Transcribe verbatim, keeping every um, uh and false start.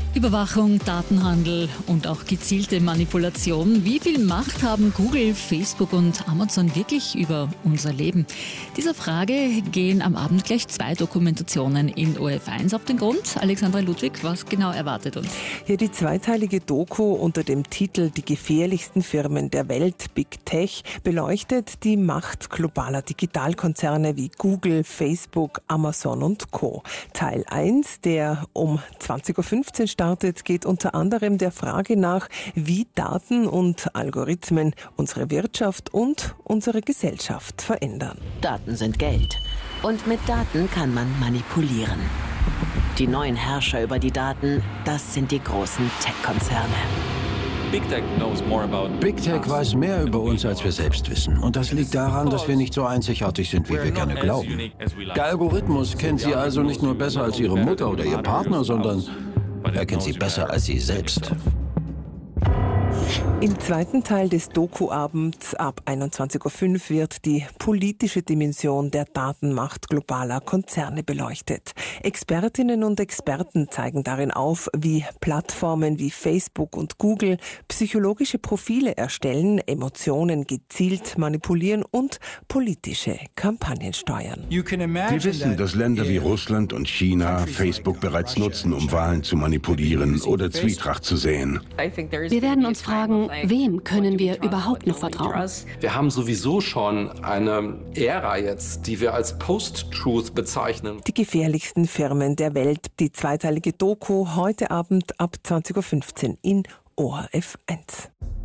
Überwachung, Datenhandel und auch gezielte Manipulation. Wie viel Macht haben Google, Facebook und Amazon wirklich über unser Leben? Dieser Frage gehen am Abend gleich zwei Dokumentationen in O R F eins auf den Grund. Alexandra Ludwig, was genau erwartet uns? Ja, die zweiteilige Doku unter dem Titel Die gefährlichsten Firmen der Welt, Big Tech, beleuchtet die Macht globaler Digitalkonzerne wie Google, Facebook, Amazon und Co. Teil eins, der um zwanzig Uhr fünfzehn startet, geht unter anderem der Frage nach, wie Daten und Algorithmen unsere Wirtschaft und unsere Gesellschaft verändern. Daten sind Geld. Und mit Daten kann man manipulieren. Die neuen Herrscher über die Daten, das sind die großen Tech-Konzerne. Big Tech knows more about Big Tech weiß mehr über uns, als wir selbst wissen. Und das liegt daran, dass wir nicht so einzigartig sind, wie wir gerne glauben. Der Algorithmus kennt Sie also nicht nur besser als Ihre Mutter oder Ihr Partner, sondern er kennt Sie besser als Sie selbst. Im zweiten Teil des Doku-Abends ab einundzwanzig Uhr fünf wird die politische Dimension der Datenmacht globaler Konzerne beleuchtet. Expertinnen und Experten zeigen darin auf, wie Plattformen wie Facebook und Google psychologische Profile erstellen, Emotionen gezielt manipulieren und politische Kampagnen steuern. Wir wissen, dass Länder wie Russland und China Facebook bereits nutzen, um Wahlen zu manipulieren oder Zwietracht zu säen. Wir werden uns fragen, wem können wir überhaupt noch vertrauen? Wir haben sowieso schon eine Ära jetzt, die wir als Post-Truth bezeichnen. Die gefährlichsten Firmen der Welt, die zweiteilige Doku heute Abend ab zwanzig Uhr fünfzehn in O R F eins.